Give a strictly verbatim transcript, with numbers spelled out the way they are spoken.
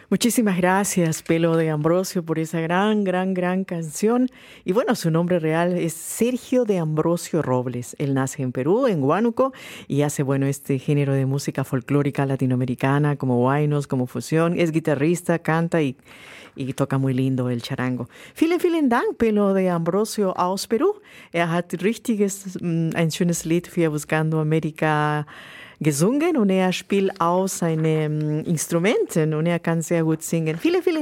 Muchísimas gracias, Pelo de Ambrosio, por esa gran, gran, gran canción. Y bueno, su nombre real es Sergio de Ambrosio Robles. Él nace en Perú, en Huánuco, y hace, bueno, este género de música folclórica latinoamericana, como huaynos, como fusión. Es guitarrista, canta y, y toca muy lindo el charango. Vielen, vielen Dank, Pelo de Ambrosio aus Peru. Er hat richtiges, ein schönes Lied für Buscando Amerika gesungen und er spielt auch seine um, Instrumenten und er kann sehr gut singen. Vielen, vielen